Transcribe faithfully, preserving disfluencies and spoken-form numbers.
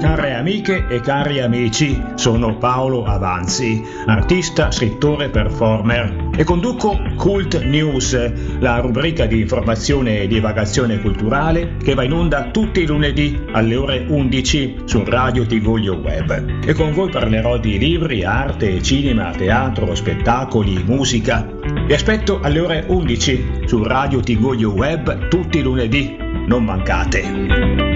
Care amiche e cari amici, sono Paolo Avanzi, artista, scrittore, performer e conduco Cult News, la rubrica di informazione e divagazione culturale che va in onda tutti i lunedì alle ore undici su Radio Tigoglio Web. E con voi parlerò di libri, arte, cinema, teatro, spettacoli, musica. Vi aspetto alle ore undici su Radio Tigoglio Web tutti i lunedì, non mancate!